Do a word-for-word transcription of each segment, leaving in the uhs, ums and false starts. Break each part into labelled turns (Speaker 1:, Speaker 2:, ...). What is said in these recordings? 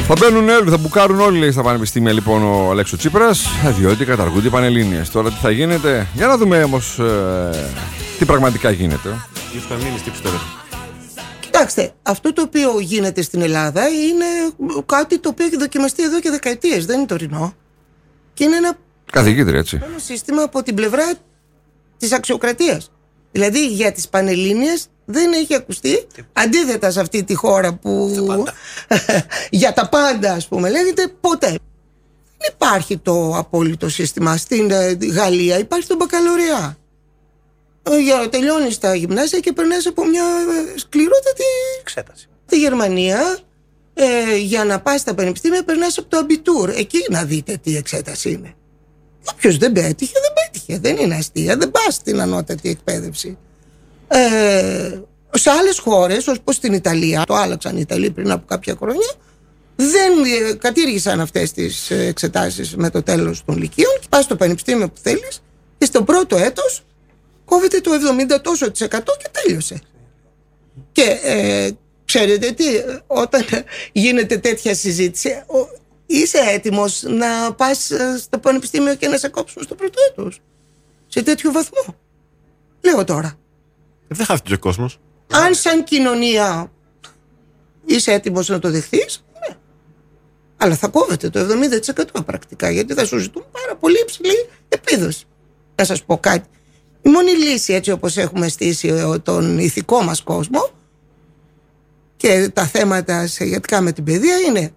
Speaker 1: Θα μπαίνουν όλοι, θα μπουκάρουν όλοι, λέει, στα πανεπιστήμια λοιπόν ο Αλέξο Τσίπρας, διότι καταργούνται οι πανελλήνιες. Τώρα τι θα γίνεται, για να δούμε όμως ε, τι πραγματικά γίνεται.
Speaker 2: Οι πανελλήνιες τι πιστεύετε?
Speaker 3: Κοιτάξτε, αυτό το οποίο γίνεται στην Ελλάδα είναι κάτι το οποίο έχει δοκιμαστεί εδώ και δεκαετίες, δεν είναι τωρινό. Και είναι ένα,
Speaker 1: καθηγήτρια, έτσι,
Speaker 3: ένα σύστημα από την πλευρά της αξιοκρατίας. Δηλαδή για τις πανελλήνιες δεν έχει ακουστεί, αντίθετα σε αυτή τη χώρα που για τα πάντα, ας πούμε, λέγεται ποτέ. Δεν υπάρχει το απόλυτο σύστημα. Στην Γαλλία υπάρχει το μπακαλωρεά. Για να τελειώνεις τα γυμνάσια και περνάς από μια σκληρότατη
Speaker 2: εξέταση.
Speaker 3: Στη Γερμανία, ε, για να πας στα πανεπιστήμια, περνάς από το αμπιτούρ. Εκεί να δείτε τι εξέταση είναι. Όποιος δεν πέτυχε, δεν πέτυχε. Δεν είναι αστεία. Δεν πας στην ανώτατη εκπαίδευση. Ε, σε άλλες χώρες, όπως στην Ιταλία, το άλλαξαν οι Ιταλοί πριν από κάποια χρόνια, δεν ε, κατήργησαν αυτές τις εξετάσεις με το τέλος των λυκείων και πας στο πανεπιστήμιο που θέλεις και στο πρώτο έτος κόβεται το εβδομήντα τόσο τοις εκατό και τέλειωσε. Και ε, ξέρετε τι, όταν γίνεται τέτοια συζήτηση, είσαι έτοιμος να πας στο πανεπιστήμιο και να σε κόψουν στο πρώτο έτος σε τέτοιο βαθμό? Λέω τώρα.
Speaker 2: Δεν χάθηκε ο κόσμος.
Speaker 3: Αν σαν κοινωνία είσαι έτοιμος να το δεχθείς, ναι. Αλλά θα κόβεται το εβδομήντα τοις εκατό πρακτικά, γιατί θα σου ζητούν πάρα πολύ υψηλή επίδοση. Να σας πω κάτι. Η μόνη λύση, έτσι όπως έχουμε στήσει τον ηθικό μας κόσμο και τα θέματα σχετικά με την παιδεία, είναι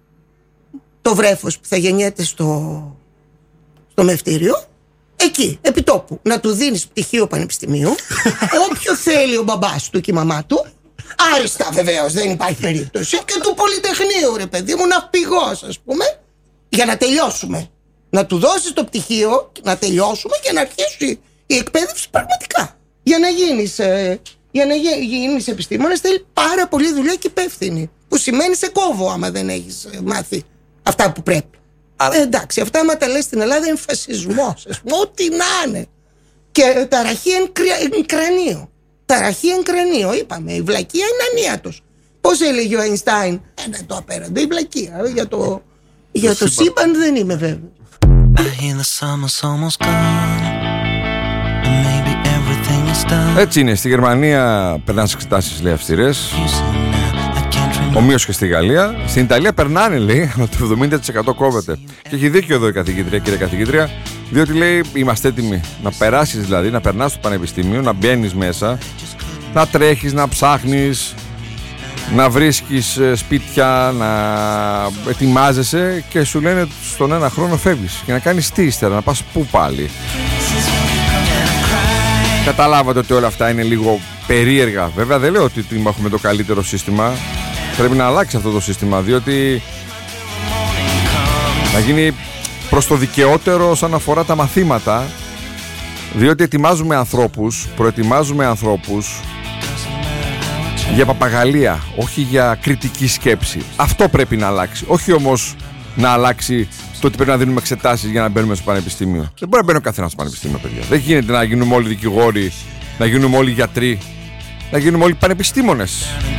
Speaker 3: το βρέφος που θα γεννιέται στο, στο μευτήριο, εκεί, επί τόπου, να του δίνεις πτυχίο πανεπιστημίου, όποιο θέλει ο μπαμπάς του και η μαμά του, άριστα βεβαίως, δεν υπάρχει περίπτωση, και του πολυτεχνείου, ρε παιδί μου, ναυπηγός, ας πούμε, για να τελειώσουμε. Να του δώσεις το πτυχίο, να τελειώσουμε και να αρχίσει η εκπαίδευση πραγματικά. Για να γίνεις, ε, για να γίνεις επιστήμονας θέλει πάρα πολύ δουλειά και υπεύθυνη. Που σημαίνει σε κόβω άμα δεν έχεις μάθει αυτά που πρέπει. Αλλά... Ε, εντάξει, αυτά άμα τα λες στην Ελλάδα είναι φασισμός, ας πούμε, ό,τι να είναι. Και ταραχή εν, εν κρανίο. Ταραχή εν κρανίο, είπαμε. Η βλακεία είναι ανίατος. Πώς έλεγε ο Αϊνστάιν? Ένα το απέραντο, η βλακεία. Για το, για το σύμπαν δεν είμαι βέβαιος.
Speaker 1: Έτσι είναι, στη Γερμανία περνάνε εξετάσεις, λέει, αυστηρές. Ομοίως και στη Γαλλία. Στην Ιταλία περνάνε, λέει, αλλά το εβδομήντα τοις εκατό κόβεται. Και έχει δίκιο εδώ η καθηγήτρια, κύριε καθηγήτρια, διότι λέει είμαστε έτοιμοι να περάσεις, δηλαδή να περνάς στο πανεπιστήμιο, να μπαίνεις μέσα, να τρέχεις, να ψάχνεις, να βρίσκεις σπίτια, να ετοιμάζεσαι και σου λένε στον ένα χρόνο φεύγεις. Και να κάνεις τι ύστερα, να πας πού πάλι? Καταλάβατε ότι όλα αυτά είναι λίγο περίεργα. Βέβαια δεν λέω ότι έχουμε το καλύτερο σύστημα. Πρέπει να αλλάξει αυτό το σύστημα, διότι να γίνει προς το δικαιότερο όσον αφορά τα μαθήματα, διότι ετοιμάζουμε ανθρώπους, προετοιμάζουμε ανθρώπους για παπαγαλία, όχι για κριτική σκέψη. Αυτό πρέπει να αλλάξει, όχι όμως να αλλάξει το ότι πρέπει να δίνουμε εξετάσεις για να μπαίνουμε στο πανεπιστήμιο. Δεν μπορεί να μπαίνει ο καθένας στο πανεπιστήμιο, παιδιά. Δεν γίνεται να γίνουμε όλοι δικηγόροι, να γίνουμε όλοι γιατροί, να γίνουμε όλοι πανεπιστήμονες.